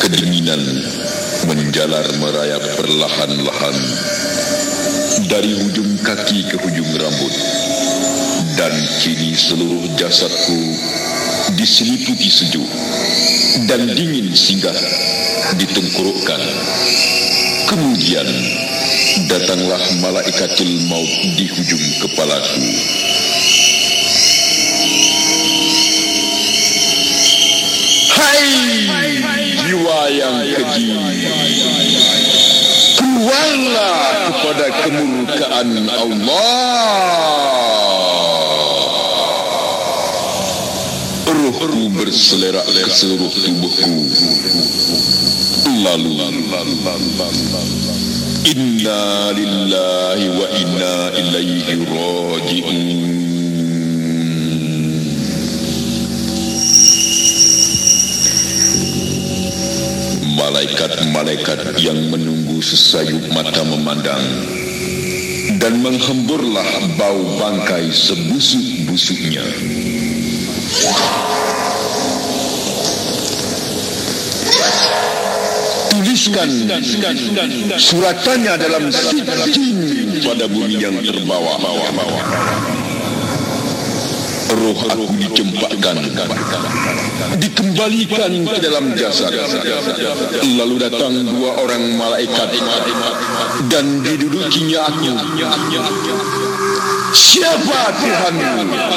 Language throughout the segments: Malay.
Kedinginan menjalar merayap perlahan-lahan dari hujung kaki ke hujung rambut, dan kini seluruh jasadku diseliputi sejuk dan dingin singgah di tengkorokan. Kemudian datanglah malaikatul maut di hujung kepalaku. Hai jiwa yang keji, keluarlah kepada kemurkaan Allah. Rohku berselerak ke seluruh tubuhku. Lalu inna lillahi wa inna ilaihi raji'un. Malaikat-malaikat yang menunggu sesayup mata memandang, dan menghemburlah bau bangkai sebusuk-busuknya. Tuliskan suratannya dalam sijin pada bumi yang terbawa. Roh aku dicempakkan, dikembalikan ke dalam jasad. Lalu datang dua orang malaikat dan didudukinya aku. Siapa Tuhanmu?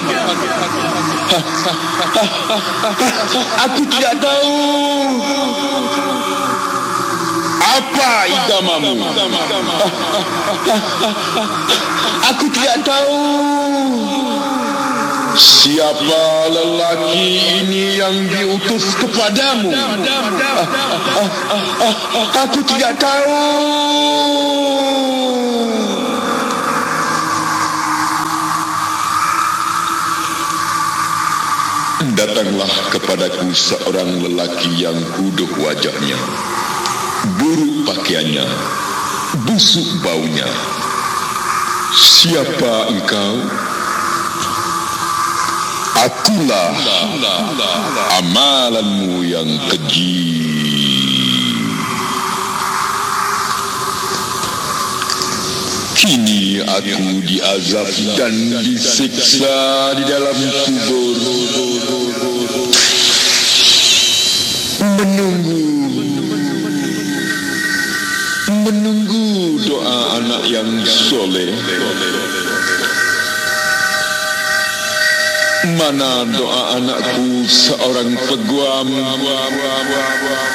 Aku tidak tahu. Apa agamamu? Aku tidak tahu. Siapa lelaki ini yang diutus kepadamu? Aku tidak tahu. Datanglah kepadaku seorang lelaki yang kuduk wajahnya, buruk pakaiannya, busuk baunya. Siapa engkau? Akulah amalanmu yang keji. Kini aku diazab dan disiksa di dalam kubur, menunggu doa anak yang soleh. Mana doa anakku seorang peguam?